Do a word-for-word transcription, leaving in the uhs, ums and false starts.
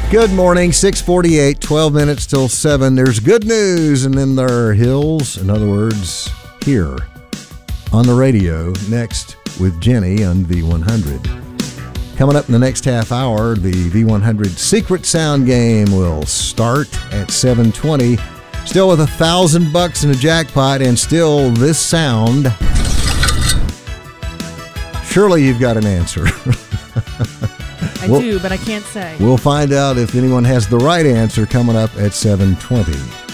Good morning, six forty-eight, twelve minutes till seven. There's good news, and then there are hills. In other words, here on the radio, next with Jenny on V one hundred. Coming up in the next half hour, the V one hundred Secret Sound Game will start at seven twenty. Still with a thousand bucks in the jackpot, and still this sound. Surely you've got an answer. I we'll, do, but I can't say. We'll find out if anyone has the right answer coming up at seven twenty.